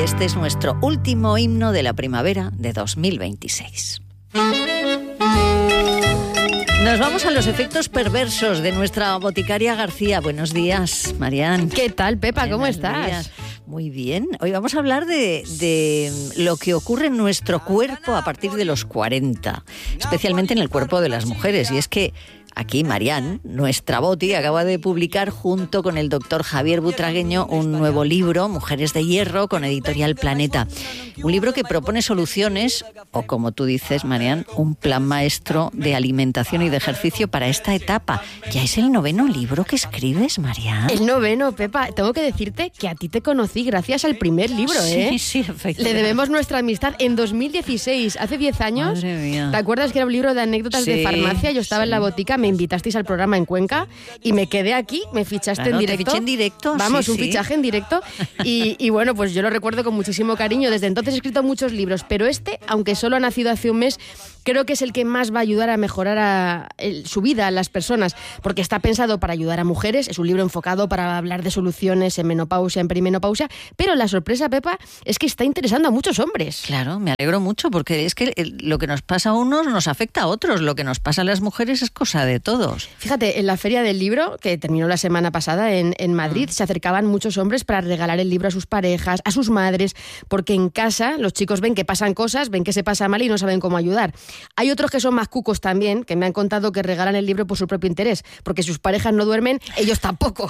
este es nuestro último himno de la primavera de 2026. Nos vamos a los efectos perversos de nuestra boticaria García. Buenos días, Marian. ¿Qué tal, Pepa? ¿Cómo Buenos estás? días. Muy bien. Hoy vamos a hablar de lo que ocurre en nuestro cuerpo a partir de los 40, especialmente en el cuerpo de las mujeres. Y es que aquí Marian, nuestra boti, acaba de publicar junto con el doctor Javier Butragueño un nuevo libro, Mujeres de Hierro, con Editorial Planeta. Un libro que propone soluciones, o como tú dices, Marian, un plan maestro de alimentación y de ejercicio para esta etapa. ¿Ya es el 9º libro que escribes, Marian? El 9º, Pepa. Tengo que decirte que a ti te conocí gracias al primer libro, ¿eh? Sí, efectivamente. Le debemos nuestra amistad en 2016, hace 10 años. Madre mía. ¿Te acuerdas que era un libro de anécdotas de farmacia? Yo estaba en la botica, me invitasteis al programa en Cuenca y me quedé aquí, me fichaste en directo. Te fiché en directo. Vamos, sí, un fichaje en directo. Y bueno, pues yo lo recuerdo con muchísimo cariño. Desde entonces he escrito muchos libros, pero este, aunque solo ha nacido hace un mes, creo que es el que más va a ayudar a mejorar su vida a las personas, porque está pensado para ayudar a mujeres. Es un libro enfocado para hablar de soluciones en menopausia, en perimenopausia, pero la sorpresa, Pepa, es que está interesando a muchos hombres. Claro, me alegro mucho, porque es que lo que nos pasa a unos nos afecta a otros. Lo que nos pasa a las mujeres es cosa de todos. Fíjate, en la Feria del Libro, que terminó la semana pasada en Madrid, se acercaban muchos hombres para regalar el libro a sus parejas, a sus madres, porque en casa los chicos ven que pasan cosas, ven que se pasa mal y no saben cómo ayudar. Hay otros que son más cucos también, que me han contado que regalan el libro por su propio interés, porque si sus parejas no duermen, ellos tampoco.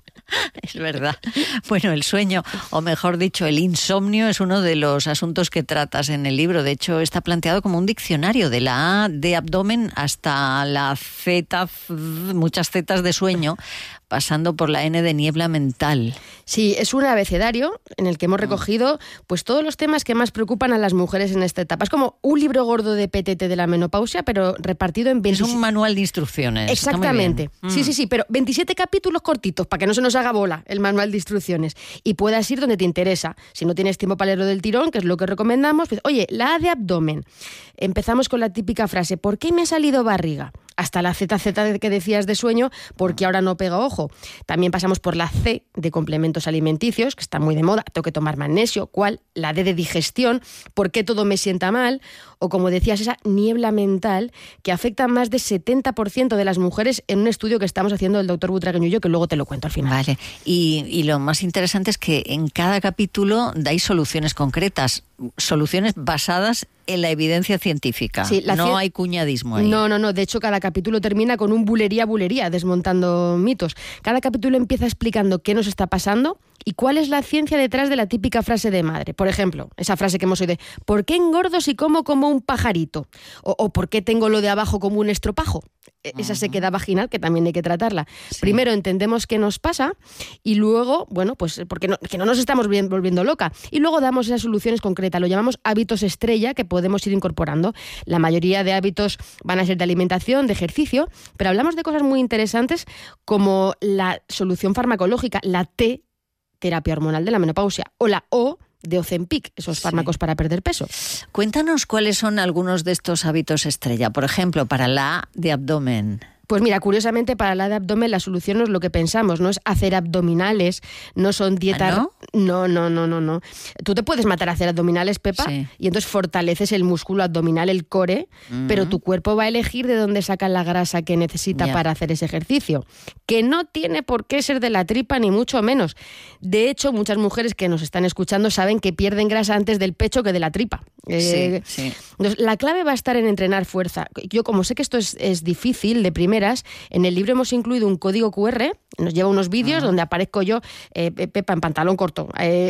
Es verdad. Bueno, el sueño, o mejor dicho, el insomnio, es uno de los asuntos que tratas en el libro. De hecho, está planteado como un diccionario, de la A de abdomen hasta la Z, muchas zetas de sueño, pasando por la N de niebla mental. Sí, es un abecedario en el que hemos recogido pues todos los temas que más preocupan a las mujeres en esta etapa. Es como un libro gordo de PTT de la menopausia, pero repartido en 27... Es un manual de instrucciones. Exactamente. Sí, pero 27 capítulos cortitos, para que no se nos haga bola el manual de instrucciones. Y puedas ir donde te interesa. Si no tienes tiempo para leerlo del tirón, que es lo que recomendamos, pues, oye, la A de abdomen. Empezamos con la típica frase, ¿por qué me ha salido barriga? Hasta la ZZ que decías de sueño, porque ahora no pega ojo. También pasamos por la C de complementos alimenticios, que está muy de moda, tengo que tomar magnesio, ¿cuál? La D de digestión, ¿por qué todo me sienta mal? O como decías, esa niebla mental que afecta a más de 70% de las mujeres en un estudio que estamos haciendo el doctor Butragueño y yo, que luego te lo cuento al final. Vale, y lo más interesante es que en cada capítulo dais soluciones concretas, soluciones basadas en la evidencia científica. Sí, no hay cuñadismo ahí. No. De hecho, cada capítulo termina con un bulería, desmontando mitos. Cada capítulo empieza explicando qué nos está pasando y cuál es la ciencia detrás de la típica frase de madre. Por ejemplo, esa frase que hemos oído de ¿por qué engordo si como un pajarito? O ¿por qué tengo lo de abajo como un estropajo? Esa sequedad vaginal que también hay que tratarla. Sí. Primero entendemos qué nos pasa y luego, bueno, pues que no nos estamos volviendo loca. Y luego damos esas soluciones concretas. Lo llamamos hábitos estrella que podemos ir incorporando. La mayoría de hábitos van a ser de alimentación, de ejercicio, pero hablamos de cosas muy interesantes como la solución farmacológica, la T, terapia hormonal de la menopausia, o la O, de Ozempic, esos fármacos para perder peso. Cuéntanos cuáles son algunos de estos hábitos estrella. Por ejemplo, para la A de abdomen. Pues mira, curiosamente para la de abdomen la solución no es lo que pensamos, no es hacer abdominales, no son dietas... ¿Ah, no? No. Tú te puedes matar a hacer abdominales, Pepa, sí. Y entonces fortaleces el músculo abdominal, el core, pero tu cuerpo va a elegir de dónde saca la grasa que necesita para hacer ese ejercicio, que no tiene por qué ser de la tripa ni mucho menos. De hecho, muchas mujeres que nos están escuchando saben que pierden grasa antes del pecho que de la tripa. Sí. Entonces, la clave va a estar en entrenar fuerza. Yo, como sé que esto es difícil de primeras, en el libro hemos incluido un código QR, nos lleva unos vídeos donde aparezco yo, Pepa, en pantalón corto,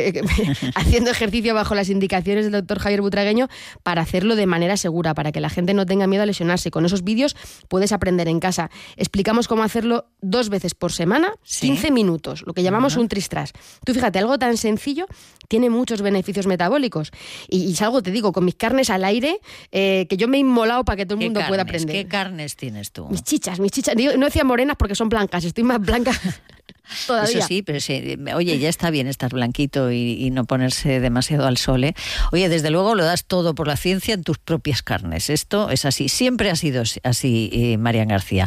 haciendo ejercicio bajo las indicaciones del doctor Javier Butragueño para hacerlo de manera segura, para que la gente no tenga miedo a lesionarse. Con esos vídeos puedes aprender en casa. Explicamos cómo hacerlo 2 veces por semana, 15 minutos, lo que llamamos un tristras. Tú fíjate, algo tan sencillo tiene muchos beneficios metabólicos. Y salgo, te digo, con mis carnes al aire, que yo me he inmolado para que todo el mundo pueda aprender. ¿Qué carnes tienes tú? Mis chichas. No decía morenas porque son blancas, estoy más blanca. Todavía. Eso sí, pero sí, oye, ya está bien estar blanquito y no ponerse demasiado al sol, ¿eh? Oye, desde luego lo das todo por la ciencia en tus propias carnes. Esto es así, siempre ha sido así, Marian García.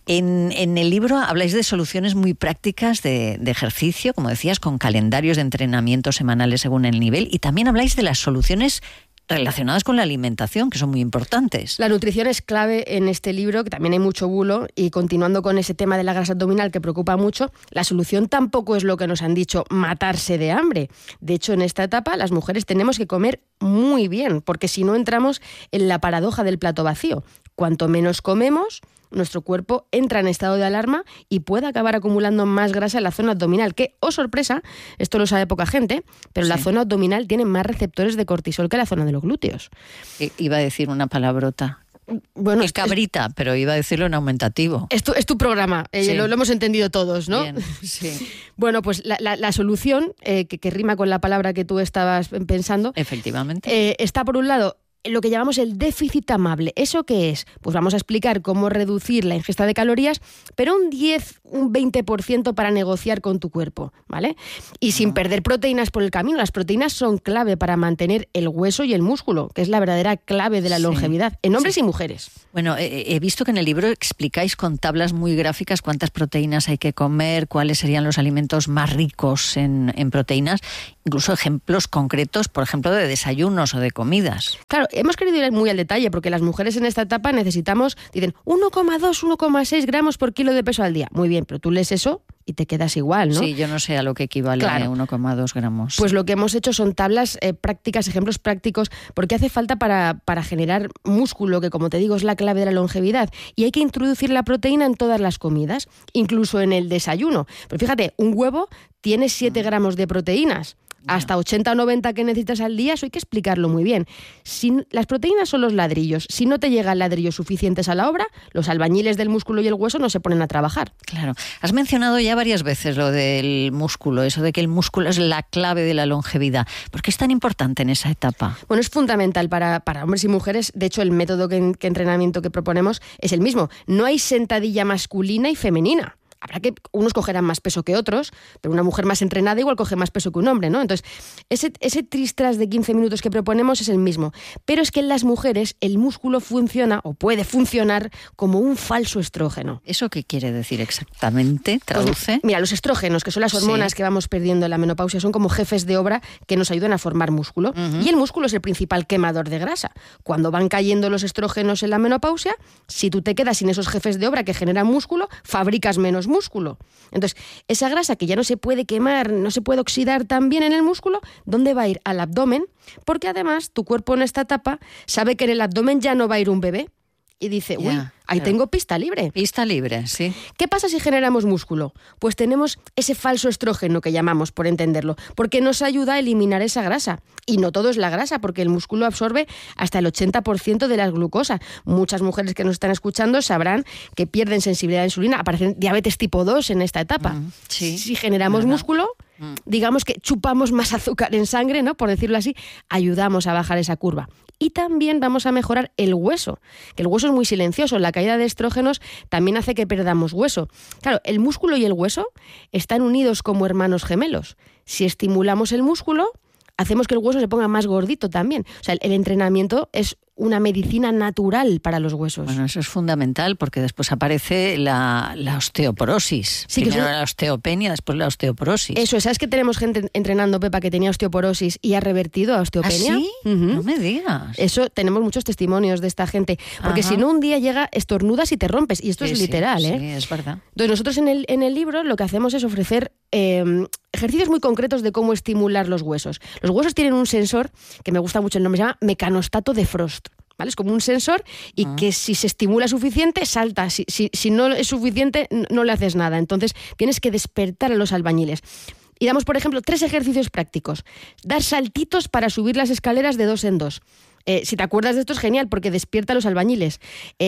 En el libro habláis de soluciones muy prácticas de ejercicio, como decías, con calendarios de entrenamiento semanales según el nivel, y también habláis de las soluciones relacionadas con la alimentación, que son muy importantes. La nutrición es clave en este libro, que también hay mucho bulo, y continuando con ese tema de la grasa abdominal que preocupa mucho, la solución tampoco es lo que nos han dicho, matarse de hambre. De hecho, en esta etapa las mujeres tenemos que comer muy bien, porque si no entramos en la paradoja del plato vacío. Cuanto menos comemos, nuestro cuerpo entra en estado de alarma y puede acabar acumulando más grasa en la zona abdominal, que, oh sorpresa, esto lo sabe poca gente, pero la zona abdominal tiene más receptores de cortisol que la zona de los glúteos. Iba a decir una palabrota. Bueno, es cabrita, pero iba a decirlo en aumentativo. Es tu programa, Sí. lo hemos entendido todos, ¿no? Bien, sí. Bueno, pues la solución, que rima con la palabra que tú estabas pensando, Efectivamente. está por un lado lo que llamamos el déficit amable. ¿Eso qué es? Pues vamos a explicar cómo reducir la ingesta de calorías, pero un 10, un 20% para negociar con tu cuerpo, ¿vale? Y sin perder proteínas por el camino. Las proteínas son clave para mantener el hueso y el músculo, que es la verdadera clave de la longevidad, en hombres y mujeres. Bueno, he visto que en el libro explicáis con tablas muy gráficas cuántas proteínas hay que comer, cuáles serían los alimentos más ricos en proteínas, incluso ejemplos concretos, por ejemplo, de desayunos o de comidas. Claro, hemos querido ir muy al detalle porque las mujeres en esta etapa necesitamos, dicen, 1,2, 1,6 gramos por kilo de peso al día. Muy bien, pero tú lees eso y te quedas igual, ¿no? Sí, yo no sé a lo que equivale 1,2 gramos. Pues lo que hemos hecho son tablas prácticas, ejemplos prácticos, porque hace falta para generar músculo, que como te digo es la clave de la longevidad. Y hay que introducir la proteína en todas las comidas, incluso en el desayuno. Pero fíjate, un huevo tiene 7 gramos de proteínas. Hasta 80 o 90 que necesitas al día, eso hay que explicarlo muy bien. Las proteínas son los ladrillos. Si no te llegan ladrillos suficientes a la obra, los albañiles del músculo y el hueso no se ponen a trabajar. Claro. Has mencionado ya varias veces lo del músculo, eso de que el músculo es la clave de la longevidad. ¿Por qué es tan importante en esa etapa? Bueno, es fundamental para hombres y mujeres. De hecho, el método que entrenamiento que proponemos es el mismo. No hay sentadilla masculina y femenina. Habrá que unos cogerán más peso que otros, pero una mujer más entrenada igual coge más peso que un hombre, ¿no? Entonces, ese tris-tras de 15 minutos que proponemos es el mismo. Pero es que en las mujeres el músculo funciona o puede funcionar como un falso estrógeno. ¿Eso qué quiere decir exactamente? ¿Traduce? Pues, mira, los estrógenos, que son las hormonas que vamos perdiendo en la menopausia, son como jefes de obra que nos ayudan a formar músculo. Y el músculo es el principal quemador de grasa. Cuando van cayendo los estrógenos en la menopausia, si tú te quedas sin esos jefes de obra que generan músculo, fabricas menos músculo. Entonces, esa grasa que ya no se puede quemar, no se puede oxidar tan bien en el músculo, ¿dónde va a ir? Al abdomen, porque además tu cuerpo en esta etapa sabe que en el abdomen ya no va a ir un bebé. Y dice, ahí tengo pista libre. Pista libre, sí. ¿Qué pasa si generamos músculo? Pues tenemos ese falso estrógeno que llamamos, por entenderlo, porque nos ayuda a eliminar esa grasa. Y no todo es la grasa, porque el músculo absorbe hasta el 80% de la glucosa. Muchas mujeres que nos están escuchando sabrán que pierden sensibilidad a la insulina, aparecen diabetes tipo 2 en esta etapa. Sí. Si generamos músculo, digamos que chupamos más azúcar en sangre, ¿no? Por decirlo así, ayudamos a bajar esa curva. Y también vamos a mejorar el hueso, que el hueso es muy silencioso. La caída de estrógenos también hace que perdamos hueso. Claro, el músculo y el hueso están unidos como hermanos gemelos. Si estimulamos el músculo, hacemos que el hueso se ponga más gordito también. O sea, el entrenamiento es una medicina natural para los huesos. Bueno, eso es fundamental porque después aparece la osteoporosis. Sí, primero la osteopenia, después la osteoporosis. Eso es. ¿Sabes que tenemos gente entrenando, Pepa, que tenía osteoporosis y ha revertido a osteopenia? ¿Ah, sí? No me digas. Eso, tenemos muchos testimonios de esta gente. Porque si no, un día llega, estornudas y te rompes. Y esto es literal, ¿eh? Sí, es verdad. Entonces, nosotros en el libro lo que hacemos es ofrecer ejercicios muy concretos de cómo estimular los huesos. Los huesos tienen un sensor, que me gusta mucho el nombre, se llama mecanostato de Frost. ¿Vale? Es como un sensor y que si se estimula suficiente, salta. Si no es suficiente, no le haces nada. Entonces, tienes que despertar a los albañiles. Y damos, por ejemplo, 3 ejercicios prácticos. Dar saltitos para subir las escaleras de 2 en 2. Si te acuerdas de esto es genial porque despierta a los albañiles.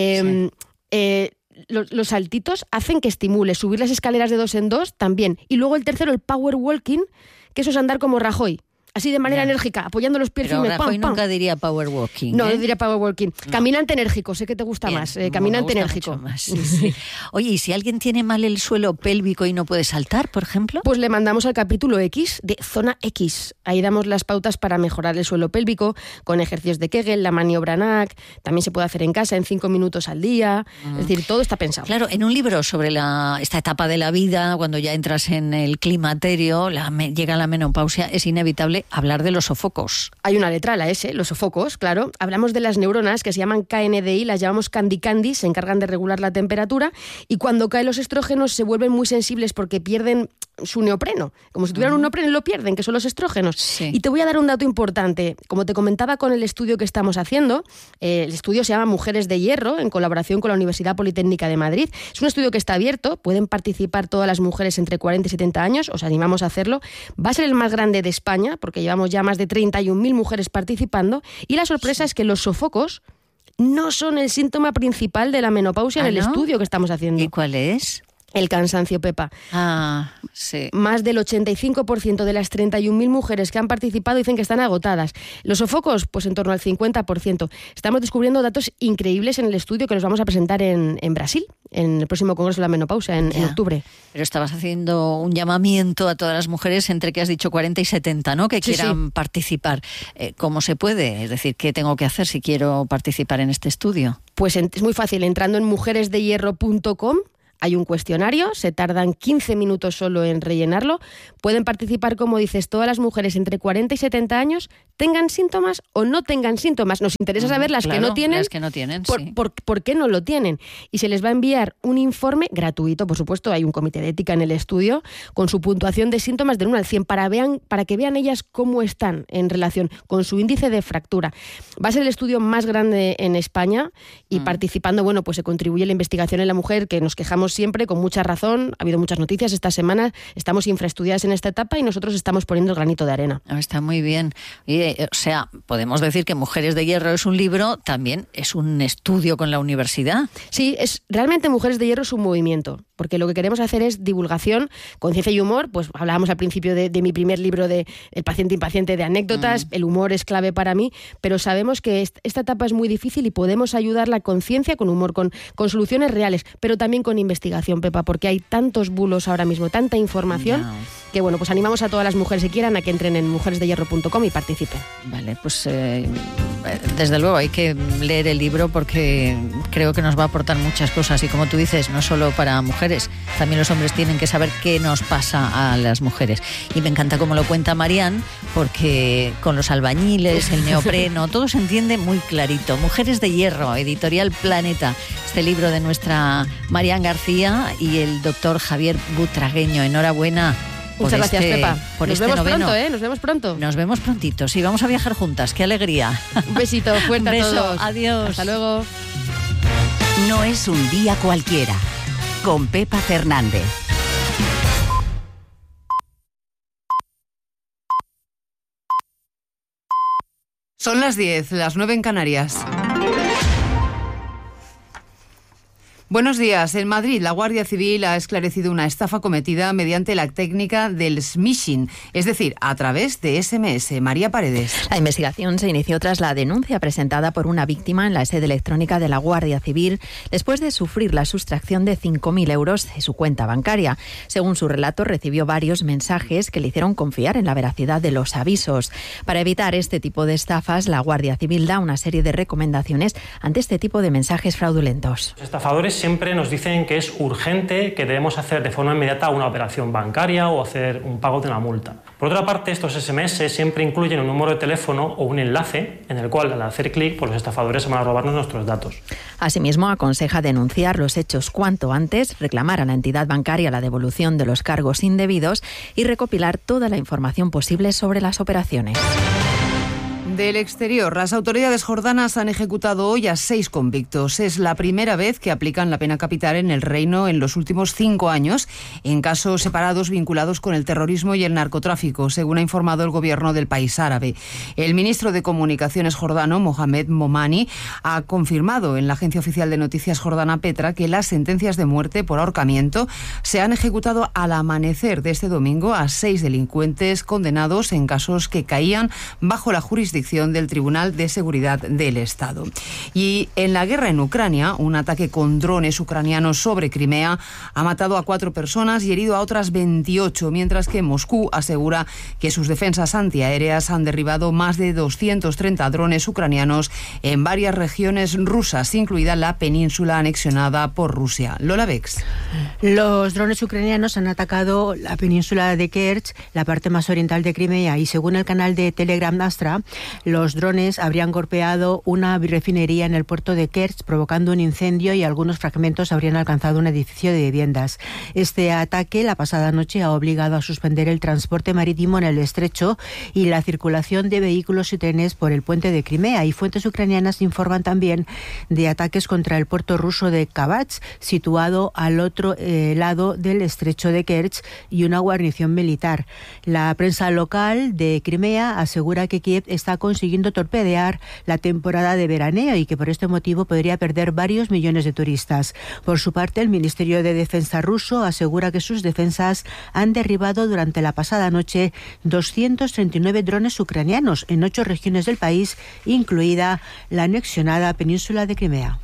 Los saltitos hacen que estimule. Subir las escaleras de 2 en 2 también. Y luego el tercero, el power walking, que eso es andar como Rajoy. así de manera enérgica, apoyando los pies Pero firmes. Rajoy nunca diría power walking. No, diría power walking. No. Caminante enérgico, sé que te gusta más. Caminante enérgico. Más, sí. Oye, ¿y si alguien tiene mal el suelo pélvico y no puede saltar, por ejemplo? Pues le mandamos al capítulo X de Zona X. Ahí damos las pautas para mejorar el suelo pélvico con ejercicios de Kegel, la maniobra NAC. También se puede hacer en casa en 5 minutos al día. Es decir, todo está pensado. Claro, en un libro sobre esta etapa de la vida, cuando ya entras en el climaterio, llega la menopausia, es inevitable hablar de los sofocos. Hay una letra, la S, los sofocos, claro. Hablamos de las neuronas que se llaman KNDI, las llamamos candy, se encargan de regular la temperatura y cuando caen los estrógenos se vuelven muy sensibles porque pierden su neopreno. Como si tuvieran un neopreno y lo pierden, que son los estrógenos. Sí. Y te voy a dar un dato importante. Como te comentaba con el estudio que estamos haciendo, el estudio se llama Mujeres de Hierro, en colaboración con la Universidad Politécnica de Madrid. Es un estudio que está abierto, pueden participar todas las mujeres entre 40 y 70 años, os animamos a hacerlo. Va a ser el más grande de España, porque llevamos ya más de 31.000 mujeres participando, y la sorpresa es que los sofocos no son el síntoma principal de la menopausia en el estudio que estamos haciendo. ¿Y cuál es? El cansancio, Pepa. Ah, sí. Más del 85% de las 31.000 mujeres que han participado dicen que están agotadas. Los sofocos, pues en torno al 50%. Estamos descubriendo datos increíbles en el estudio que los vamos a presentar en Brasil, en el próximo Congreso de la Menopausia, en octubre. Pero estabas haciendo un llamamiento a todas las mujeres entre que has dicho 40 y 70, ¿no? Que quieran participar. ¿Cómo se puede? Es decir, ¿qué tengo que hacer si quiero participar en este estudio? Pues es muy fácil, entrando en mujeresdehierro.com. Hay un cuestionario, se tardan 15 minutos solo en rellenarlo. Pueden participar, como dices, todas las mujeres entre 40 y 70 años, tengan síntomas o no tengan síntomas. Nos interesa saber las que no tienen. Las que no tienen, sí. ¿Por qué no lo tienen? Y se les va a enviar un informe gratuito, por supuesto, hay un comité de ética en el estudio, con su puntuación de síntomas del 1 al 100, para que vean ellas cómo están en relación con su índice de fractura. Va a ser el estudio más grande en España y participando, bueno, pues se contribuye a la investigación en la mujer, que nos quejamos siempre, con mucha razón. Ha habido muchas noticias esta semana, estamos infraestudiadas en esta etapa y nosotros estamos poniendo el granito de arena. Está muy bien. O sea, podemos decir que Mujeres de Hierro es un libro, también es un estudio con la universidad. Sí, realmente Mujeres de Hierro es un movimiento, porque lo que queremos hacer es divulgación, conciencia y humor. Pues hablábamos al principio de mi primer libro de El paciente impaciente, de anécdotas. El humor es clave para mí, pero sabemos que esta etapa es muy difícil y podemos ayudar la conciencia con humor, con soluciones reales, pero también con investigación, Pepa, porque hay tantos bulos ahora mismo, tanta información, que bueno, pues animamos a todas las mujeres que quieran a que entren en mujeresdehierro.com y participen. Vale, pues desde luego hay que leer el libro porque creo que nos va a aportar muchas cosas y, como tú dices, no solo para mujeres, también los hombres tienen que saber qué nos pasa a las mujeres. Y me encanta cómo lo cuenta Marian, porque con los albañiles, el neopreno, todo se entiende muy clarito. Mujeres de Hierro, editorial Planeta, este libro de nuestra Marian García y el doctor Javier Butragueño. Enhorabuena. Muchas gracias, Pepa. Nos vemos pronto, Nos vemos pronto. Nos vemos prontito. Sí, vamos a viajar juntas. ¡Qué alegría! Un besito fuerte a todos. Adiós. Hasta luego. No es un día cualquiera. Con Pepa Fernández. Son las 10, las 9 en Canarias. Buenos días. En Madrid, la Guardia Civil ha esclarecido una estafa cometida mediante la técnica del smishing, es decir, a través de SMS. María Paredes. La investigación se inició tras la denuncia presentada por una víctima en la sede electrónica de la Guardia Civil después de sufrir la sustracción de 5.000 euros de su cuenta bancaria. Según su relato, recibió varios mensajes que le hicieron confiar en la veracidad de los avisos. Para evitar este tipo de estafas, la Guardia Civil da una serie de recomendaciones ante este tipo de mensajes fraudulentos. Los estafadores siempre nos dicen que es urgente, que debemos hacer de forma inmediata una operación bancaria o hacer un pago de una multa. Por otra parte, estos SMS siempre incluyen un número de teléfono o un enlace en el cual, al hacer clic, pues los estafadores van a robarnos nuestros datos. Asimismo, aconseja denunciar los hechos cuanto antes, reclamar a la entidad bancaria la devolución de los cargos indebidos y recopilar toda la información posible sobre las operaciones. Del exterior, las autoridades jordanas han ejecutado hoy a 6 convictos. Es la primera vez que aplican la pena capital en el reino en los últimos 5 años, en casos separados vinculados con el terrorismo y el narcotráfico, según ha informado el gobierno del país árabe. El ministro de Comunicaciones jordano, Mohamed Momani, ha confirmado en la agencia oficial de noticias jordana Petra que las sentencias de muerte por ahorcamiento se han ejecutado al amanecer de este domingo a 6 delincuentes condenados en casos que caían bajo la jurisdicción del Tribunal de Seguridad del Estado. Y en la guerra en Ucrania, un ataque con drones ucranianos sobre Crimea ha matado a 4 personas y herido a otras 28, mientras que Moscú asegura que sus defensas antiaéreas han derribado más de 230 drones ucranianos en varias regiones rusas, incluida la península anexionada por Rusia. Lola Bex. Los drones ucranianos han atacado la península de Kerch, la parte más oriental de Crimea, y según el canal de Telegram Astra, los drones habrían golpeado una refinería en el puerto de Kerch, provocando un incendio, y algunos fragmentos habrían alcanzado un edificio de viviendas. Este ataque la pasada noche ha obligado a suspender el transporte marítimo en el estrecho y la circulación de vehículos y trenes por el puente de Crimea, y fuentes ucranianas informan también de ataques contra el puerto ruso de Kavach, situado al otro lado del estrecho de Kerch, y una guarnición militar. La prensa local de Crimea asegura que Kiev está consiguiendo torpedear la temporada de veraneo y que por este motivo podría perder varios millones de turistas. Por su parte, el Ministerio de Defensa ruso asegura que sus defensas han derribado durante la pasada noche 239 drones ucranianos en 8 regiones del país, incluida la anexionada península de Crimea.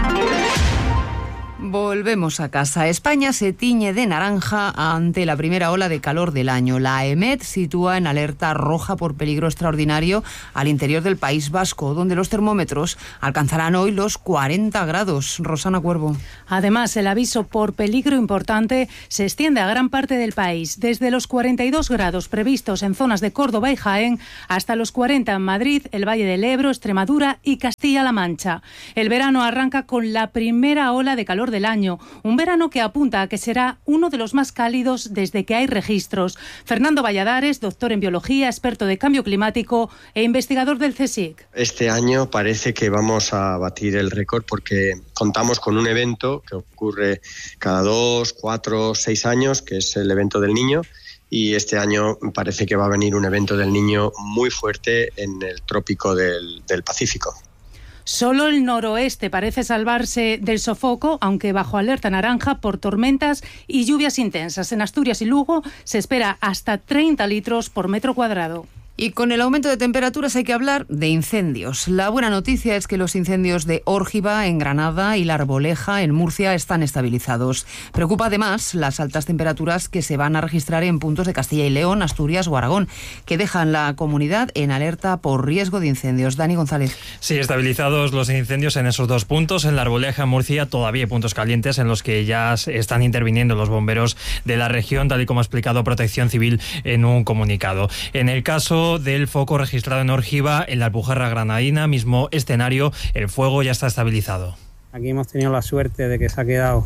Volvemos a casa. España se tiñe de naranja ante la primera ola de calor del año. La EMET sitúa en alerta roja por peligro extraordinario al interior del País Vasco, donde los termómetros alcanzarán hoy los 40 grados. Rosana Cuervo. Además, el aviso por peligro importante se extiende a gran parte del país, desde los 42 grados previstos en zonas de Córdoba y Jaén hasta los 40 en Madrid, el Valle del Ebro, Extremadura y Castilla-La Mancha. El verano arranca con la primera ola de calor del año, un verano que apunta a que será uno de los más cálidos desde que hay registros. Fernando Valladares, doctor en biología, experto de cambio climático e investigador del CSIC. Este año parece que vamos a batir el récord porque contamos con un evento que ocurre cada 2, 4, 6 años, que es el evento del Niño, y este año parece que va a venir un evento del Niño muy fuerte en el trópico del Pacífico. Solo el noroeste parece salvarse del sofoco, aunque bajo alerta naranja por tormentas y lluvias intensas. En Asturias y Lugo se espera hasta 30 litros por metro cuadrado. Y con el aumento de temperaturas hay que hablar de incendios. La buena noticia es que los incendios de Órgiva en Granada y La Arboleja en Murcia están estabilizados. Preocupa además las altas temperaturas que se van a registrar en puntos de Castilla y León, Asturias o Aragón, que dejan la comunidad en alerta por riesgo de incendios. Dani González. Sí, estabilizados los incendios en esos 2 puntos. En La Arboleja, en Murcia, todavía hay puntos calientes en los que ya están interviniendo los bomberos de la región, tal y como ha explicado Protección Civil en un comunicado. En el caso del foco registrado en Órgiva, en la Alpujarra granadina, mismo escenario, el fuego ya está estabilizado. Aquí hemos tenido la suerte de que se ha quedado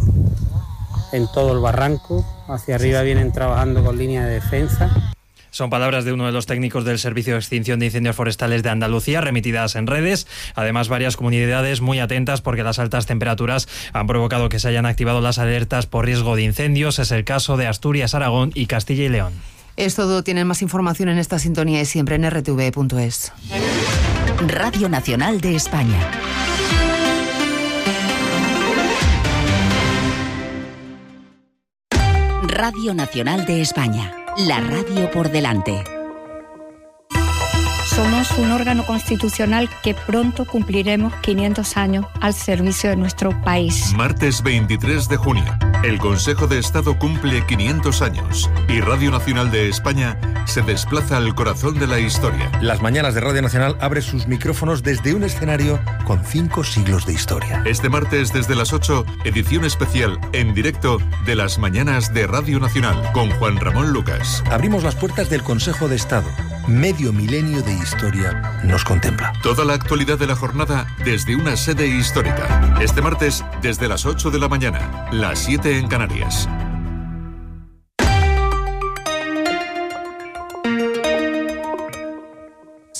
en todo el barranco. Hacia arriba vienen trabajando con línea de defensa. Son palabras de uno de los técnicos del Servicio de Extinción de Incendios Forestales de Andalucía, remitidas en redes. Además, varias comunidades muy atentas porque las altas temperaturas han provocado que se hayan activado las alertas por riesgo de incendios. Es el caso de Asturias, Aragón y Castilla y León. Es todo. Tienen más información en esta sintonía y siempre en rtv.es. Radio Nacional de España. Radio Nacional de España. La radio por delante. Somos un órgano constitucional que pronto cumpliremos 500 años al servicio de nuestro país. Martes 23 de junio, el Consejo de Estado cumple 500 años y Radio Nacional de España se desplaza al corazón de la historia. Las mañanas de Radio Nacional abre sus micrófonos desde un escenario con 5 siglos de historia. Este martes desde las 8, edición especial en directo de las mañanas de Radio Nacional con Juan Ramón Lucas. Abrimos las puertas del Consejo de Estado. Medio milenio de historia nos contempla. Toda la actualidad de la jornada desde una sede histórica. Este martes desde las 8 de la mañana, las 7 en Canarias.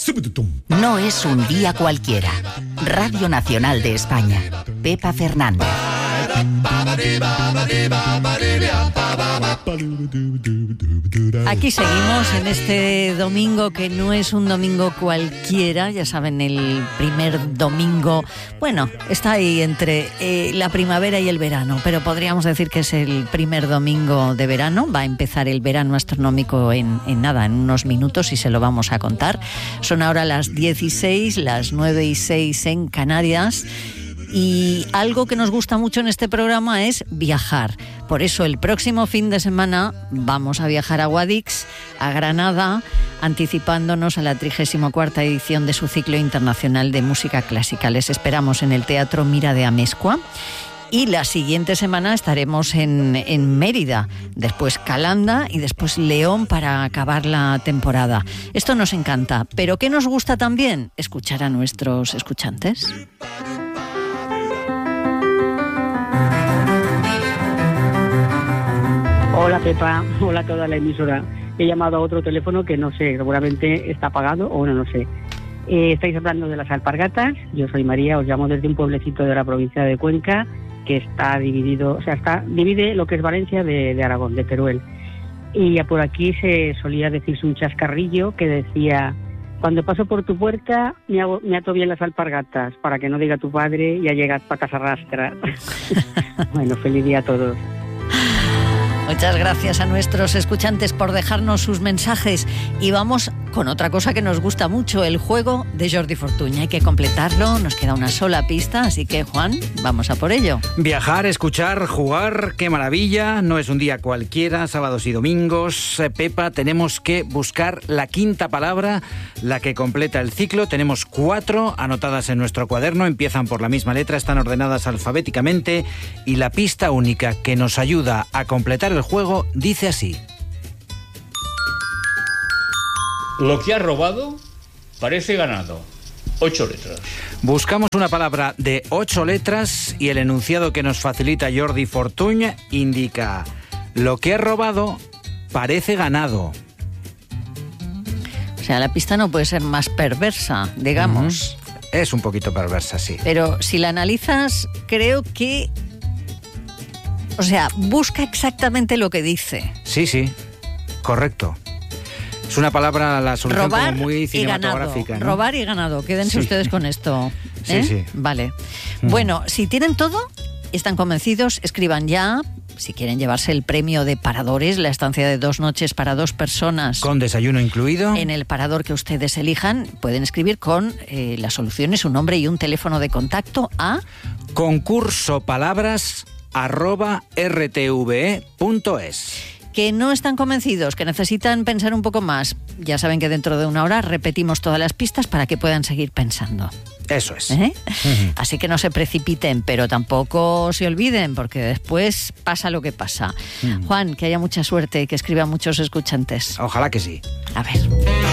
No es un día cualquiera. Radio Nacional de España. Pepa Fernández. Aquí seguimos en este domingo que no es un domingo cualquiera, ya saben, el primer domingo, bueno, está ahí entre la primavera y el verano, pero podríamos decir que es el primer domingo de verano. Va a empezar el verano astronómico en nada, en unos minutos, y se lo vamos a contar. Son ahora las 16, las 9:06 en Canarias. Y algo que nos gusta mucho en este programa es viajar. Por eso el próximo fin de semana vamos a viajar a Guadix, a Granada, anticipándonos a la 34ª edición de su ciclo internacional de música clásica. Les esperamos en el Teatro Mira de Amezcua. Y la siguiente semana estaremos en Mérida, después Calanda y después León para acabar la temporada. Esto nos encanta, pero ¿qué nos gusta también? Escuchar a nuestros escuchantes. Hola Pepa, hola a toda la emisora. He llamado a otro teléfono que no sé, seguramente está apagado o no sé. Estáis hablando de las alpargatas. Yo soy María, os llamo desde un pueblecito de la provincia de Cuenca que está dividido, divide lo que es Valencia de Aragón, de Teruel. Y por aquí se solía decirse un chascarrillo que decía: cuando paso por tu puerta me ato bien las alpargatas para que no diga tu padre ya llegas patas arrastras. Bueno, feliz día a todos. Muchas gracias a nuestros escuchantes por dejarnos sus mensajes. Y vamos con otra cosa que nos gusta mucho, el juego de Jordi Fortuny. Hay que completarlo, nos queda una sola pista, así que Juan, vamos a por ello. Viajar, escuchar, jugar, qué maravilla. No es un día cualquiera, sábados y domingos. Pepa, tenemos que buscar la quinta palabra, la que completa el ciclo. Tenemos 4 anotadas en nuestro cuaderno, empiezan por la misma letra, están ordenadas alfabéticamente, y la pista única que nos ayuda a completar el juego dice así: lo que ha robado parece ganado. 8 letras. Buscamos una palabra de 8 letras y el enunciado que nos facilita Jordi Fortuny indica: lo que ha robado parece ganado. O sea, la pista no puede ser más perversa, digamos. Es un poquito perversa, sí. Pero si la analizas, creo que... O sea, busca exactamente lo que dice. Sí, correcto. Es una palabra, la solución como muy cinematográfica, ¿no? Robar y ganado. Quédense ustedes con esto. Sí. Vale. Bueno, si tienen todo, están convencidos, escriban ya. Si quieren llevarse el premio de Paradores, la estancia de 2 noches para 2 personas. Con desayuno incluido. En el parador que ustedes elijan, pueden escribir con las soluciones, su nombre y un teléfono de contacto a concursopalabras@rtve.es. Que no están convencidos, que necesitan pensar un poco más. Ya saben que dentro de 1 hora repetimos todas las pistas para que puedan seguir pensando. Eso es. Así que no se precipiten, pero tampoco se olviden, porque después pasa lo que pasa. Juan, que haya mucha suerte y que escriban muchos escuchantes. Ojalá que sí. A ver.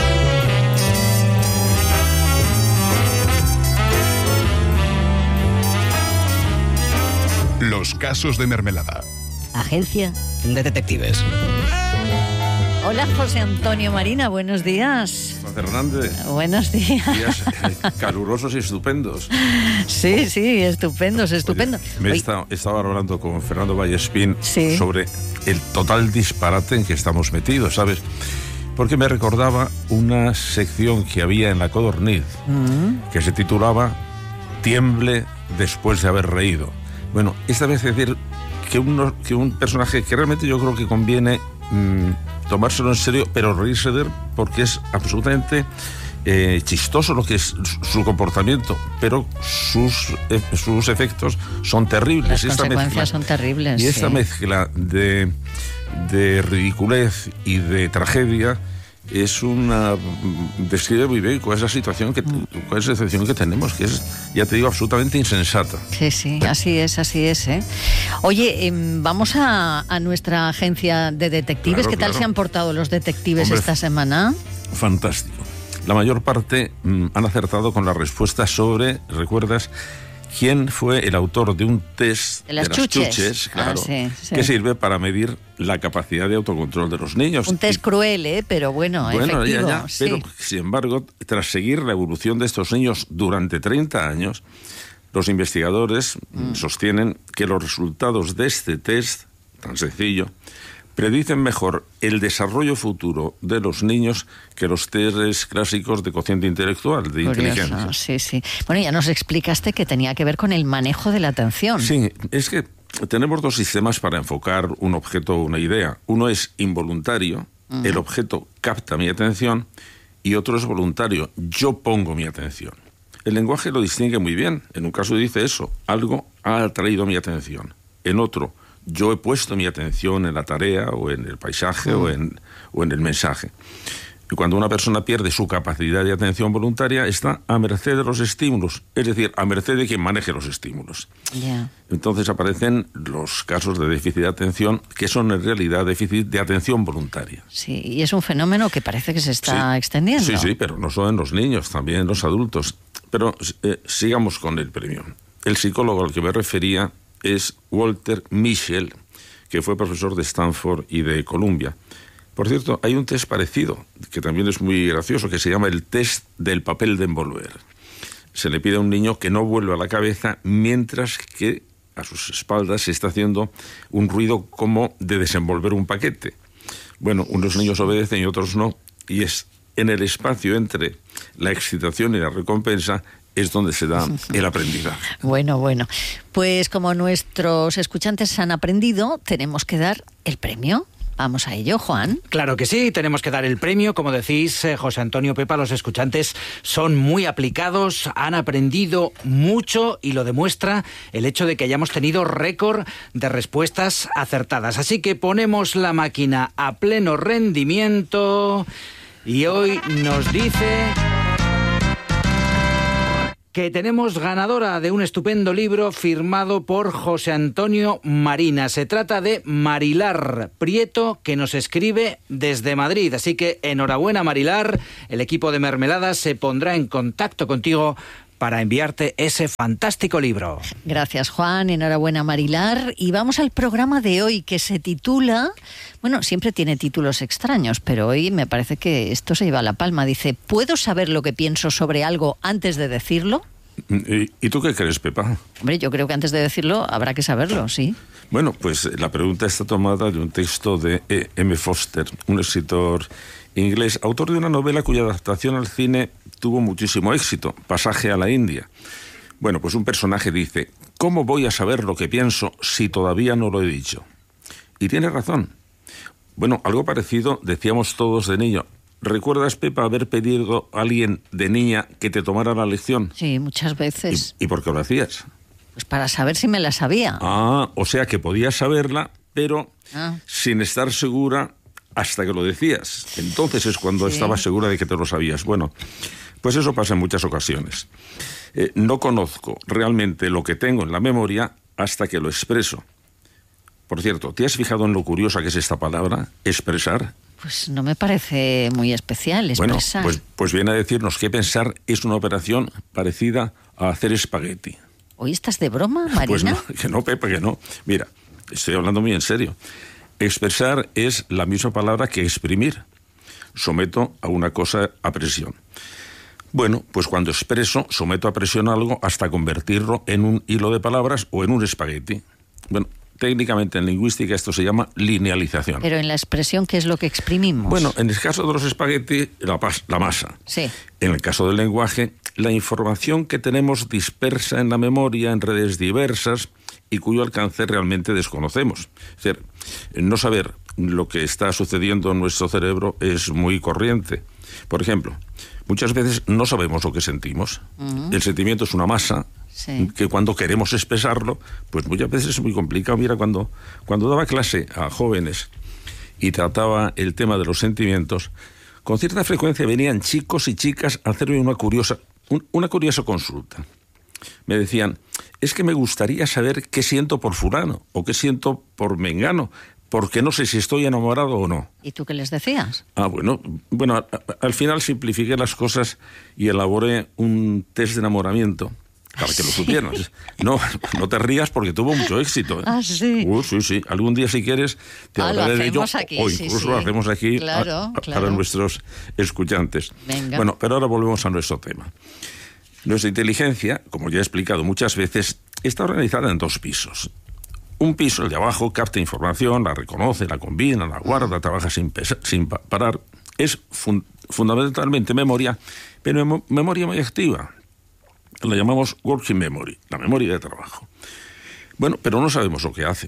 Los casos de Mermelada. Agencia de Detectives. Hola, José Antonio Marina, buenos días. Fernández. Buenos días. Días calurosos y estupendos. Sí, estupendos. Oye, estaba hablando con Fernando Vallespín sobre el total disparate en que estamos metidos, ¿sabes? Porque me recordaba una sección que había en La Codorniz que se titulaba Tiemble después de haber reído. Bueno, esta vez es decir que un personaje que realmente yo creo que conviene tomárselo en serio, pero reírse de él, porque es absolutamente chistoso lo que es su comportamiento, pero sus efectos son terribles. Las consecuencias son terribles. Y esta mezcla de ridiculez y de tragedia es una... describe muy bien cuál es la situación, cuál es la situación que tenemos, que es, ya te digo, absolutamente insensata. Sí, así es. Oye, vamos a nuestra agencia de detectives. ¿Qué tal se han portado los detectives esta semana? Fantástico. La mayor parte han acertado con la respuesta sobre, ¿recuerdas?, quién fue el autor de un test de las chuches, claro, que sirve para medir la capacidad de autocontrol de los niños. Un test cruel, pero bueno, efectivo. Pero, sin embargo, tras seguir la evolución de estos niños durante 30 años, los investigadores sostienen que los resultados de este test, tan sencillo, predicen mejor el desarrollo futuro de los niños que los test clásicos de cociente intelectual, de inteligencia. Sí. Bueno, ya nos explicaste que tenía que ver con el manejo de la atención. Sí, es que tenemos dos sistemas para enfocar un objeto o una idea. Uno es involuntario, el objeto capta mi atención, y otro es voluntario, yo pongo mi atención. El lenguaje lo distingue muy bien. En un caso dice eso, algo ha atraído mi atención. En otro, yo he puesto mi atención en la tarea o en el paisaje o en el mensaje. Y cuando una persona pierde su capacidad de atención voluntaria, está a merced de los estímulos, es decir, a merced de quien maneje los estímulos. Entonces aparecen los casos de déficit de atención, que son en realidad déficit de atención voluntaria. Sí, y es un fenómeno que parece que se está extendiendo. Sí, pero no solo en los niños, también en los adultos. Pero sigamos con el premio. El psicólogo al que me refería es Walter Mischel, que fue profesor de Stanford y de Columbia. Por cierto, hay un test parecido, que también es muy gracioso, que se llama el test del papel de envolver. Se le pide a un niño que no vuelva la cabeza mientras que a sus espaldas se está haciendo un ruido como de desenvolver un paquete. Bueno, unos niños obedecen y otros no, y es en el espacio entre la excitación y la recompensa es donde se da el aprendizaje. Bueno. Pues como nuestros escuchantes han aprendido, tenemos que dar el premio. Vamos a ello, Juan. Claro que sí, tenemos que dar el premio. Como decís, José Antonio, Pepa, los escuchantes son muy aplicados, han aprendido mucho y lo demuestra el hecho de que hayamos tenido récord de respuestas acertadas. Así que ponemos la máquina a pleno rendimiento y hoy nos dice que tenemos ganadora de un estupendo libro firmado por José Antonio Marina. Se trata de Marilar Prieto, que nos escribe desde Madrid. Así que enhorabuena, Marilar. El equipo de Mermeladas se pondrá en contacto contigo para enviarte ese fantástico libro. Gracias, Juan. Enhorabuena, Marilar. Y vamos al programa de hoy, que se titula... Bueno, siempre tiene títulos extraños, pero hoy me parece que esto se lleva la palma. Dice, ¿puedo saber lo que pienso sobre algo antes de decirlo? ¿Y tú qué crees, Pepa? Hombre, yo creo que antes de decirlo habrá que saberlo, sí. Bueno, pues la pregunta está tomada de un texto de E.M. Forster, un escritor inglés, autor de una novela cuya adaptación al cine tuvo muchísimo éxito, Pasaje a la India. Bueno, pues un personaje dice, ¿cómo voy a saber lo que pienso si todavía no lo he dicho? Y tiene razón. Bueno, algo parecido decíamos todos de niño. ¿Recuerdas, Pepa, haber pedido a alguien de niña que te tomara la lección? Sí, muchas veces. ¿Y por qué lo hacías? Pues para saber si me la sabía. O sea que podías saberla, pero sin estar segura hasta que lo decías. Entonces es cuando estabas segura de que te lo sabías. Bueno, pues eso pasa en muchas ocasiones. No conozco realmente lo que tengo en la memoria hasta que lo expreso. Por cierto, ¿te has fijado en lo curiosa que es esta palabra, expresar? Pues no me parece muy especial, expresar. Bueno, pues viene a decirnos que pensar es una operación parecida a hacer espagueti. ¿Hoy estás de broma, Marina? Pues no, que no, Pepa, que no. Mira, estoy hablando muy en serio. Expresar es la misma palabra que exprimir. Someto a una cosa a presión. Bueno, pues cuando expreso, someto a presión algo hasta convertirlo en un hilo de palabras o en un espagueti. Bueno, técnicamente en lingüística esto se llama linealización. Pero en la expresión, ¿qué es lo que exprimimos? Bueno, en el caso de los espaguetis, la masa. Sí. En el caso del lenguaje, la información que tenemos dispersa en la memoria en redes diversas y cuyo alcance realmente desconocemos. Es decir, no saber lo que está sucediendo en nuestro cerebro es muy corriente. Por ejemplo, muchas veces no sabemos lo que sentimos. El sentimiento es una masa que cuando queremos expresarlo, pues muchas veces es muy complicado. Mira, cuando daba clase a jóvenes y trataba el tema de los sentimientos, con cierta frecuencia venían chicos y chicas a hacerme una curiosa consulta. Me decían, es que me gustaría saber qué siento por fulano o qué siento por mengano, porque no sé si estoy enamorado o no. ¿Y tú qué les decías? Bueno, al final simplifiqué las cosas y elaboré un test de enamoramiento para que lo supieras. No te rías porque tuvo mucho éxito. ¿eh? Ah, sí. Sí. Algún día, si quieres, te hablaré de ello. Aquí, o incluso lo hacemos aquí para nuestros escuchantes. Venga. Bueno, pero ahora volvemos a nuestro tema. Nuestra inteligencia, como ya he explicado muchas veces, está organizada en 2 pisos. Un piso, el de abajo, capta información, la reconoce, la combina, la guarda, trabaja sin parar. Es fundamentalmente memoria, pero memoria muy activa. La llamamos working memory, la memoria de trabajo. Bueno, pero no sabemos lo que hace.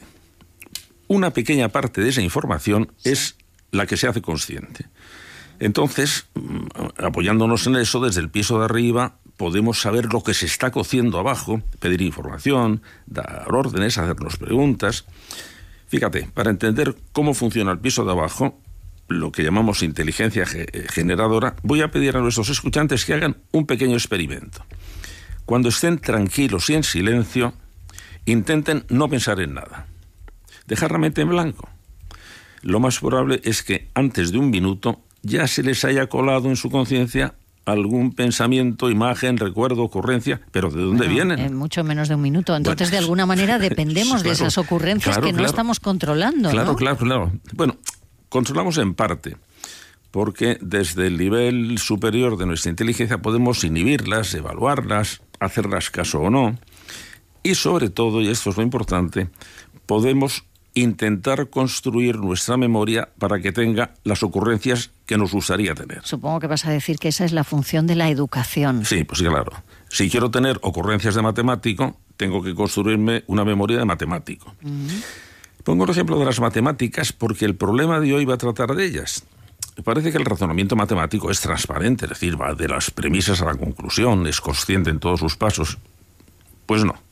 Una pequeña parte de esa información es la que se hace consciente. Entonces, apoyándonos en eso, desde el piso de arriba, podemos saber lo que se está cociendo abajo, pedir información, dar órdenes, hacernos preguntas. Fíjate, para entender cómo funciona el piso de abajo, lo que llamamos inteligencia generadora, voy a pedir a nuestros escuchantes que hagan un pequeño experimento. Cuando estén tranquilos y en silencio, intenten no pensar en nada. Dejar la mente en blanco. Lo más probable es que antes de un minuto ya se les haya colado en su conciencia algún pensamiento, imagen, recuerdo, ocurrencia, pero ¿de dónde vienen? En mucho menos de un minuto. Entonces, de alguna manera, dependemos de esas ocurrencias que no estamos controlando, ¿no? Claro. Bueno, controlamos en parte, porque desde el nivel superior de nuestra inteligencia podemos inhibirlas, evaluarlas, hacerlas caso o no, y sobre todo, y esto es lo importante, podemos intentar construir nuestra memoria para que tenga las ocurrencias que nos gustaría tener. Supongo que vas a decir que esa es la función de la educación. Sí, pues claro. Si quiero tener ocurrencias de matemático, tengo que construirme una memoria de matemático. Pongo el ejemplo de las matemáticas porque el problema de hoy va a tratar de ellas. Me parece que el razonamiento matemático es transparente, es decir, va de las premisas a la conclusión, es consciente en todos sus pasos. Pues no.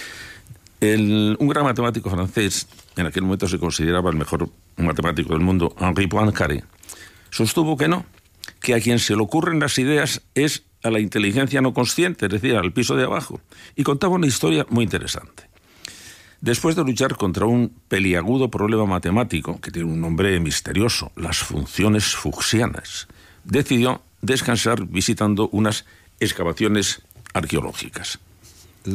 Un gran matemático francés, en aquel momento se consideraba el mejor matemático del mundo, Henri Poincaré, sostuvo que no, que a quien se le ocurren las ideas es a la inteligencia no consciente, es decir, al piso de abajo, y contaba una historia muy interesante. Después de luchar contra un peliagudo problema matemático, que tiene un nombre misterioso, las funciones fuchsianas, decidió descansar visitando unas excavaciones arqueológicas.